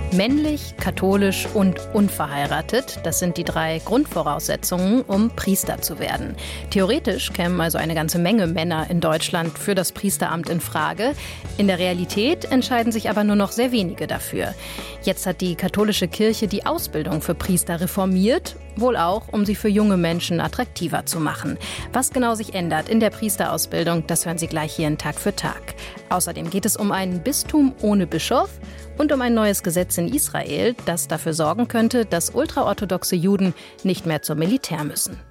Männlich, katholisch und unverheiratet, das sind die 3 Grundvoraussetzungen, um Priester zu werden. Theoretisch kämen also eine ganze Menge Männer in Deutschland für das Priesteramt in Frage. In der Realität entscheiden sich aber nur noch sehr wenige dafür. Jetzt hat die katholische Kirche die Ausbildung für Priester reformiert, wohl auch, um sie für junge Menschen attraktiver zu machen. Was genau sich ändert in der Priesterausbildung, das hören Sie gleich hier in Tag für Tag. Außerdem geht es um ein Bistum ohne Bischof und um ein neues Gesetz in Israel, das dafür sorgen könnte, dass ultraorthodoxe Juden nicht mehr zum Militär müssen.